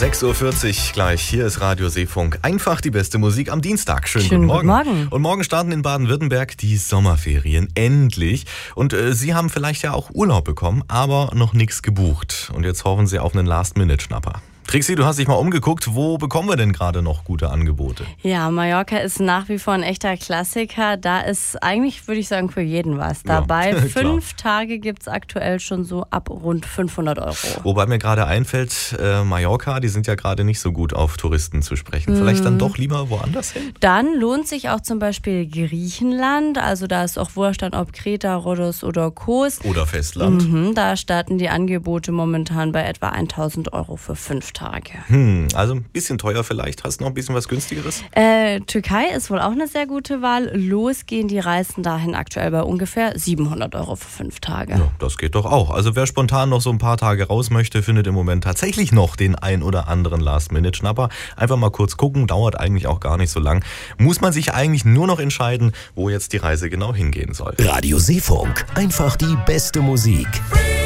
6.40 Uhr gleich. Hier ist Radio Seefunk. Einfach die beste Musik am Dienstag. Schönen guten Morgen. Und morgen starten in Baden-Württemberg die Sommerferien. Endlich. Und Sie haben vielleicht ja auch Urlaub bekommen, aber noch nichts gebucht. Und jetzt hoffen Sie auf einen Last-Minute-Schnapper. Trixi, du hast dich mal umgeguckt. Wo bekommen wir denn gerade noch gute Angebote? Ja, Mallorca ist nach wie vor ein echter Klassiker. Da ist eigentlich, würde ich sagen, für jeden was dabei. Ja, 5 Tage gibt es aktuell schon so ab rund 500 Euro. Wobei mir gerade einfällt, Mallorca, die sind ja gerade nicht so gut auf Touristen zu sprechen. Vielleicht dann doch lieber woanders hin? Dann lohnt sich auch zum Beispiel Griechenland. Also da ist auch wurscht dann, ob Kreta, Rhodos oder Kos. Oder Festland. Da starten die Angebote momentan bei etwa 1.000 Euro für 5 Tage. Also ein bisschen teuer vielleicht. Hast du noch ein bisschen was Günstigeres? Türkei ist wohl auch eine sehr gute Wahl. Los gehen die Reisen dahin aktuell bei ungefähr 700 Euro für 5 Tage. Ja, das geht doch auch. Also wer spontan noch so ein paar Tage raus möchte, findet im Moment tatsächlich noch den ein oder anderen Last-Minute-Schnapper. Einfach mal kurz gucken, dauert eigentlich auch gar nicht so lang. Muss man sich eigentlich nur noch entscheiden, wo jetzt die Reise genau hingehen soll. Radio Seefunk, einfach die beste Musik.